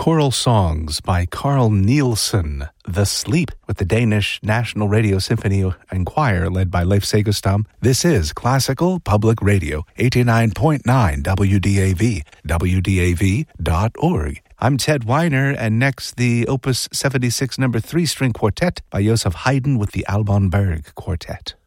choral songs by Carl Nielsen. The Sleep with the Danish National Radio Symphony and Choir led by Leif Segerstam. This is Classical Public Radio, 89.9 WDAV, WDAV.org. I'm Ted Weiner, and next the Opus 76 No. 3 string quartet by Joseph Haydn with the Alban Berg Quartet.